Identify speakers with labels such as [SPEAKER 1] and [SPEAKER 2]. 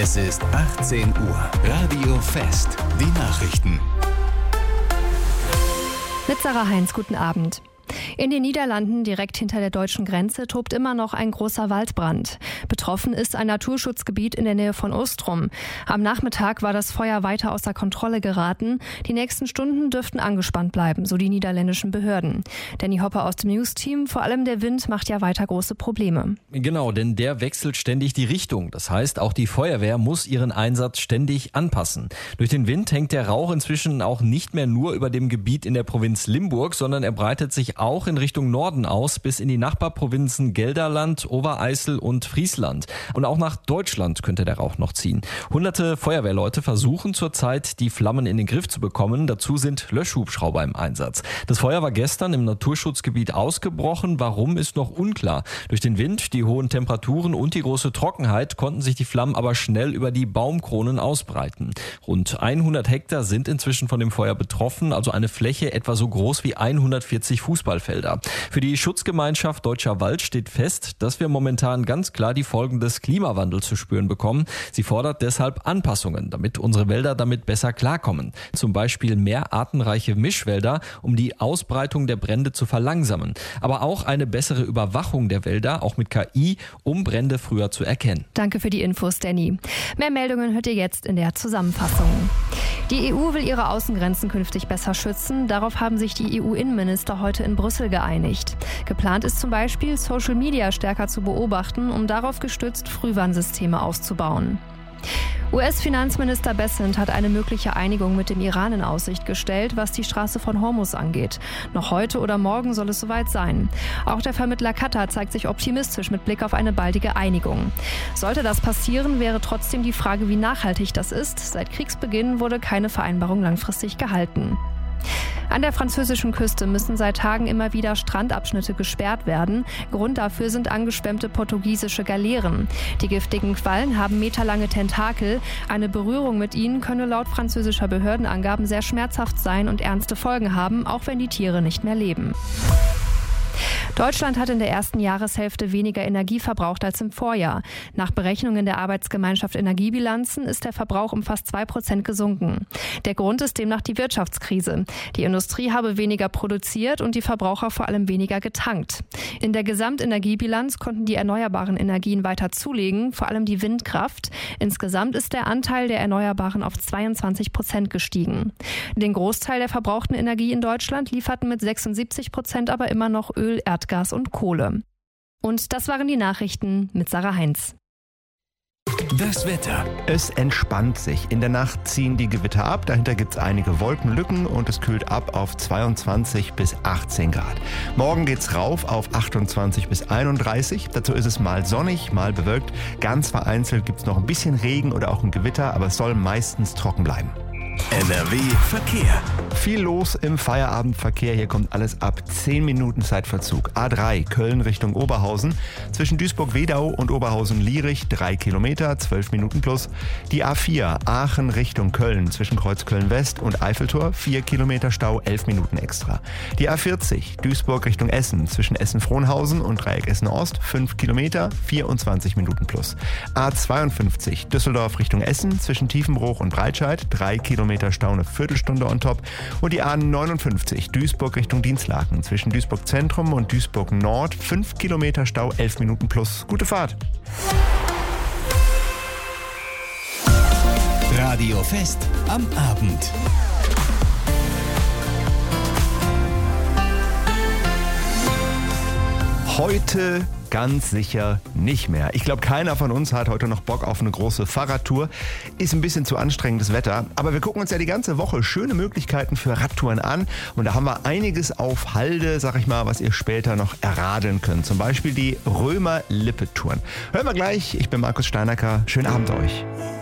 [SPEAKER 1] Es ist 18 Uhr. Radio Fest. Die Nachrichten.
[SPEAKER 2] Mit Sarah Heinz, guten Abend. In den Niederlanden, direkt hinter der deutschen Grenze, tobt immer noch ein großer Waldbrand. Betroffen ist ein Naturschutzgebiet in der Nähe von Ostrom. Am Nachmittag war das Feuer weiter außer Kontrolle geraten. Die nächsten Stunden dürften angespannt bleiben, so die niederländischen Behörden. Danny Hopper aus dem News-Team, vor allem der Wind macht ja weiter große Probleme.
[SPEAKER 3] Genau, denn der wechselt ständig die Richtung. Das heißt, auch die Feuerwehr muss ihren Einsatz ständig anpassen. Durch den Wind hängt der Rauch inzwischen auch nicht mehr nur über dem Gebiet in der Provinz Limburg, sondern er breitet sich auch in Richtung Norden aus, bis in die Nachbarprovinzen Gelderland, Overijssel und Friesland. Und auch nach Deutschland könnte der Rauch noch ziehen. Hunderte Feuerwehrleute versuchen zurzeit, die Flammen in den Griff zu bekommen. Dazu sind Löschhubschrauber im Einsatz. Das Feuer war gestern im Naturschutzgebiet ausgebrochen. Warum, ist noch unklar. Durch den Wind, die hohen Temperaturen und die große Trockenheit konnten sich die Flammen aber schnell über die Baumkronen ausbreiten. Rund 100 Hektar sind inzwischen von dem Feuer betroffen, also eine Fläche etwa so groß wie 140 Fußballfelder. Für die Schutzgemeinschaft Deutscher Wald steht fest, dass wir momentan ganz klar die Folgen des Klimawandels zu spüren bekommen. Sie fordert deshalb Anpassungen, damit unsere Wälder damit besser klarkommen. Zum Beispiel mehr artenreiche Mischwälder, um die Ausbreitung der Brände zu verlangsamen. Aber auch eine bessere Überwachung der Wälder, auch mit KI, um Brände früher zu erkennen.
[SPEAKER 2] Danke für die Infos, Danny. Mehr Meldungen hört ihr jetzt in der Zusammenfassung. Die EU will ihre Außengrenzen künftig besser schützen. Darauf haben sich die EU-Innenminister heute in Brüssel geeinigt. Geplant ist zum Beispiel, Social Media stärker zu beobachten, um darauf gestützt Frühwarnsysteme auszubauen. US-Finanzminister Bessent hat eine mögliche Einigung mit dem Iran in Aussicht gestellt, was die Straße von Hormuz angeht. Noch heute oder morgen soll es soweit sein. Auch der Vermittler Katar zeigt sich optimistisch mit Blick auf eine baldige Einigung. Sollte das passieren, wäre trotzdem die Frage, wie nachhaltig das ist. Seit Kriegsbeginn wurde keine Vereinbarung langfristig gehalten. An der französischen Küste müssen seit Tagen immer wieder Strandabschnitte gesperrt werden. Grund dafür sind angeschwemmte portugiesische Galeeren. Die giftigen Quallen haben meterlange Tentakel. Eine Berührung mit ihnen könne laut französischer Behördenangaben sehr schmerzhaft sein und ernste Folgen haben, auch wenn die Tiere nicht mehr leben. Deutschland hat in der ersten Jahreshälfte weniger Energie verbraucht als im Vorjahr. Nach Berechnungen der Arbeitsgemeinschaft Energiebilanzen ist der Verbrauch um fast 2% gesunken. Der Grund ist demnach die Wirtschaftskrise. Die Industrie habe weniger produziert und die Verbraucher vor allem weniger getankt. In der Gesamtenergiebilanz konnten die erneuerbaren Energien weiter zulegen, vor allem die Windkraft. Insgesamt ist der Anteil der Erneuerbaren auf 22% gestiegen. Den Großteil der verbrauchten Energie in Deutschland lieferten mit 76% aber immer noch Öl, Erdgas und Kohle. Und das waren die Nachrichten mit Sarah Heinz.
[SPEAKER 1] Das Wetter.
[SPEAKER 4] Es entspannt sich. In der Nacht ziehen die Gewitter ab. Dahinter gibt es einige Wolkenlücken und es kühlt ab auf 22 bis 18 Grad. Morgen geht's rauf auf 28 bis 31. Dazu ist es mal sonnig, mal bewölkt. Ganz vereinzelt gibt es noch ein bisschen Regen oder auch ein Gewitter, aber es soll meistens trocken bleiben.
[SPEAKER 1] NRW Verkehr.
[SPEAKER 4] Viel los im Feierabendverkehr. Hier kommt alles ab 10 Minuten Zeitverzug. A3 Köln Richtung Oberhausen. Zwischen Duisburg-Wedau und Oberhausen-Lierich 3 Kilometer, 12 Minuten plus. Die A4 Aachen Richtung Köln zwischen Kreuzköln West und Eiffeltor 4 Kilometer Stau, 11 Minuten extra. Die A40 Duisburg Richtung Essen zwischen Essen-Frohnhausen und Dreieck Essen-Ost 5 Kilometer, 24 Minuten plus. A52 Düsseldorf Richtung Essen zwischen Tiefenbruch und Breitscheid 3 Kilometer Stau, eine Viertelstunde on top. Und die A59 Duisburg Richtung Dienstlaken zwischen Duisburg Zentrum und Duisburg Nord 5 Kilometer Stau, 11 Minuten plus. Gute Fahrt.
[SPEAKER 1] Radio Fest am Abend.
[SPEAKER 4] Heute ganz sicher nicht mehr. Ich glaube, keiner von uns hat heute noch Bock auf eine große Fahrradtour. Ist ein bisschen zu anstrengendes Wetter, aber wir gucken uns ja die ganze Woche schöne Möglichkeiten für Radtouren an und da haben wir einiges auf Halde, sag ich mal, was ihr später noch erradeln könnt. Zum Beispiel die Römer-Lippe-Touren. Hören wir gleich. Ich bin Markus Steinacker. Schönen Abend euch.